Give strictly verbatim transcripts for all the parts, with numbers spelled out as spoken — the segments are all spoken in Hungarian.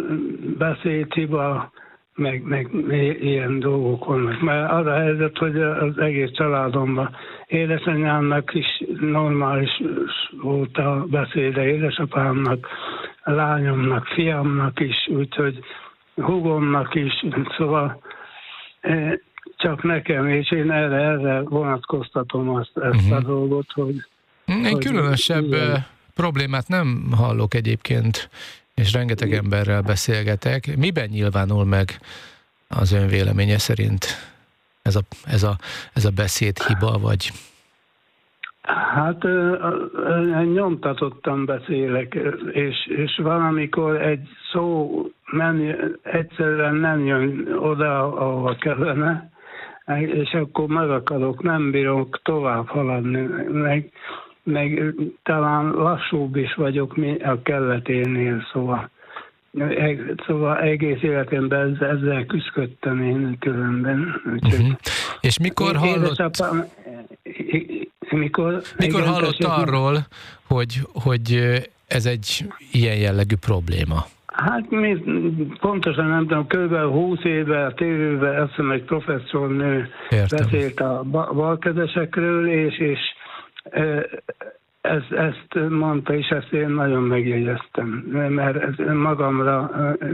beszédhiba, meg, meg ilyen dolgok vannak. Mert az a helyzet, hogy az egész családomban édesanyámnak is normális volt a beszéde, édesapámnak, a lányomnak, fiamnak is, úgyhogy húgomnak is, szóval csak nekem, és én erre, erre vonatkoztatom azt, ezt uh-huh. a dolgot, hogy... Én hogy különösebb ilyen problémát nem hallok egyébként, és rengeteg emberrel beszélgetek. Miben nyilvánul meg az ön véleménye szerint ez a, ez a, ez a beszédhiba, vagy... Hát nyomtatottan beszélek, és, és valamikor egy szó nem, egyszerűen nem jön oda, ahova kellene, és akkor megakadok, nem bírok tovább haladni, meg, meg talán lassúbb is vagyok a kelleténél, szóval, szóval egész életemben ezzel, ezzel küzdöttem én különben. Uh-huh. És mikor hallott... Édesapám, mikor mikor igen, hallott tessék, arról, hogy, hogy ez egy ilyen jellegű probléma? Hát mi pontosan nem tudom, kb. húsz éve a tévében azt hiszem, egy professzornő Értem. beszélt a balkezesekről, és, és ezt, ezt mondta, és ezt én nagyon megjegyeztem, mert magamra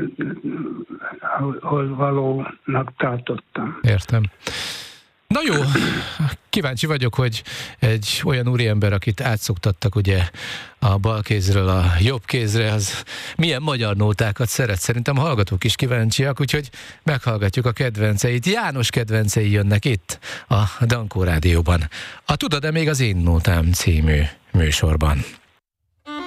valónak tartottam. Értem. Na jó, kíváncsi vagyok, hogy egy olyan úriember, akit átszoktattak ugye a bal kézről a jobb kézre, az milyen magyar nótákat szeret. Szerintem a hallgatók is kíváncsiak, úgyhogy meghallgatjuk a kedvenceit. János kedvencei jönnek itt a Dankó Rádióban. A Tudod-e még az én nótám című műsorban.